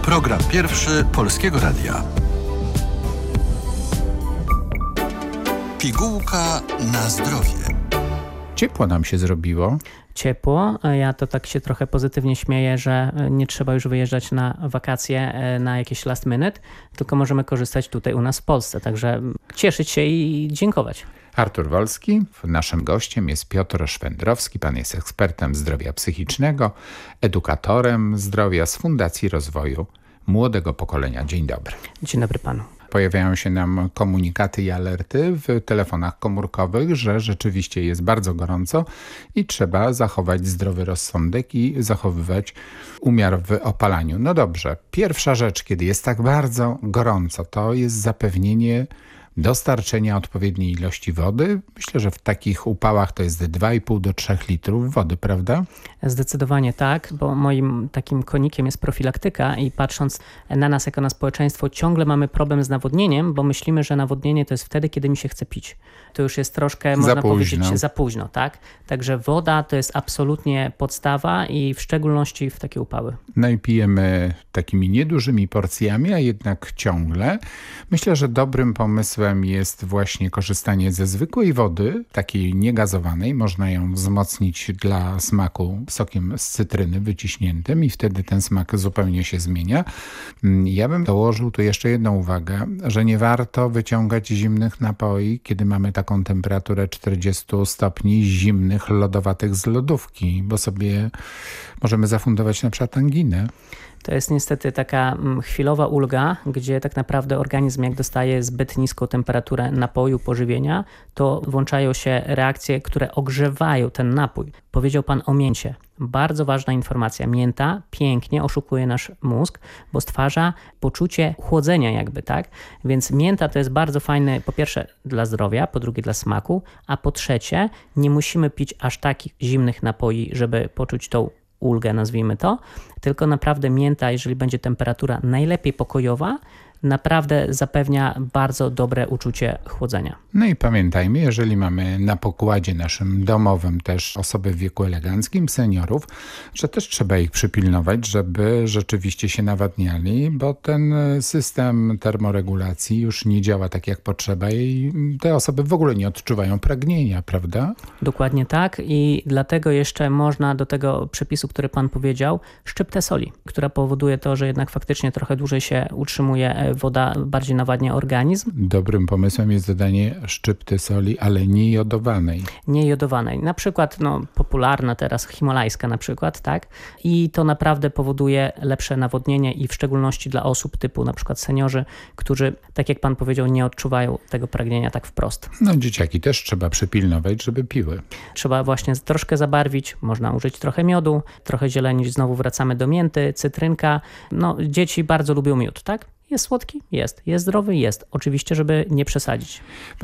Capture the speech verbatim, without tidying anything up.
Program pierwszy Polskiego Radia. Pigułka na zdrowie. Ciepło nam się zrobiło. Ciepło. Ja to tak się trochę pozytywnie śmieję, że nie trzeba już wyjeżdżać na wakacje na jakieś last minute, tylko możemy korzystać tutaj u nas w Polsce. Także cieszyć się i dziękować. Artur Wolski, naszym gościem jest Piotr Szwendrowski. Pan jest ekspertem zdrowia psychicznego, edukatorem zdrowia z Fundacji Rozwoju Młodego Pokolenia. Dzień dobry. Dzień dobry panu. Pojawiają się nam komunikaty i alerty w telefonach komórkowych, że rzeczywiście jest bardzo gorąco i trzeba zachować zdrowy rozsądek i zachowywać umiar w opalaniu. No dobrze, pierwsza rzecz, kiedy jest tak bardzo gorąco, to jest zapewnienie dostarczenia odpowiedniej ilości wody. Myślę, że w takich upałach to jest dwa i pół do trzech litrów wody, prawda? Zdecydowanie tak, bo moim takim konikiem jest profilaktyka i patrząc na nas jako na społeczeństwo ciągle mamy problem z nawodnieniem, bo myślimy, że nawodnienie to jest wtedy, kiedy mi się chce pić. To już jest troszkę, za można późno. powiedzieć, za późno, tak? Także woda to jest absolutnie podstawa i w szczególności w takie upały. No i pijemy takimi niedużymi porcjami, a jednak ciągle. Myślę, że dobrym pomysłem jest właśnie korzystanie ze zwykłej wody, takiej niegazowanej. Można ją wzmocnić dla smaku sokiem z cytryny wyciśniętym i wtedy ten smak zupełnie się zmienia. Ja bym dołożył tu jeszcze jedną uwagę, że nie warto wyciągać zimnych napoi, kiedy mamy taką temperaturę czterdzieści stopni, zimnych, lodowatych z lodówki, bo sobie możemy zafundować na przykład anginę. To jest niestety taka chwilowa ulga, gdzie tak naprawdę organizm jak dostaje zbyt niską temperaturę napoju, pożywienia, to włączają się reakcje, które ogrzewają ten napój. Powiedział pan o mięcie. Bardzo ważna informacja. Mięta pięknie oszukuje nasz mózg, bo stwarza poczucie chłodzenia jakby, tak? Więc mięta to jest bardzo fajne, po pierwsze dla zdrowia, po drugie dla smaku, a po trzecie nie musimy pić aż takich zimnych napoi, żeby poczuć tą ulgę, nazwijmy to, tylko naprawdę mięta, jeżeli będzie temperatura najlepiej pokojowa, naprawdę zapewnia bardzo dobre uczucie chłodzenia. No i pamiętajmy, jeżeli mamy na pokładzie naszym domowym też osoby w wieku eleganckim, seniorów, że też trzeba ich przypilnować, żeby rzeczywiście się nawadniali, bo ten system termoregulacji już nie działa tak jak potrzeba i te osoby w ogóle nie odczuwają pragnienia, prawda? Dokładnie tak i dlatego jeszcze można do tego przepisu, który pan powiedział, szczyptę soli, która powoduje to, że jednak faktycznie trochę dłużej się utrzymuje woda, bardziej nawadnia organizm. Dobrym pomysłem jest dodanie szczypty soli, ale nie jodowanej. Nie jodowanej. Na przykład no, popularna teraz himalajska na przykład, tak? I to naprawdę powoduje lepsze nawodnienie i w szczególności dla osób typu na przykład seniorzy, którzy, tak jak pan powiedział, nie odczuwają tego pragnienia tak wprost. No dzieciaki też trzeba przypilnować, żeby piły. Trzeba właśnie troszkę zabarwić, można użyć trochę miodu, trochę zieleni, znowu wracamy do mięty, cytrynka. No dzieci bardzo lubią miód, tak? Jest słodki? Jest. Jest zdrowy? Jest. Oczywiście, żeby nie przesadzić.